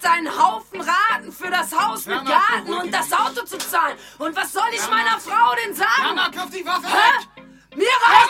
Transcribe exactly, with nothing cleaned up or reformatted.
hat einen Haufen Raten für das Haus mit Mama, Garten beruhig und das Auto zu zahlen. Und was soll ich meiner Frau denn sagen? Mama, kauf die Waffe Hä? weg! Mir reicht